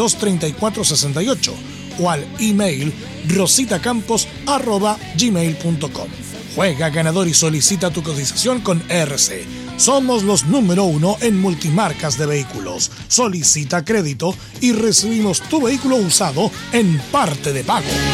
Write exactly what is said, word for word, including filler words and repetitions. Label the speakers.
Speaker 1: dos, treinta y cuatro, sesenta y ocho o al email rositacampos arroba gmail punto com. Juega ganador y solicita tu cotización con R C. Somos los número uno en multimarcas de vehículos. Solicita crédito y recibimos tu vehículo usado en parte de pago.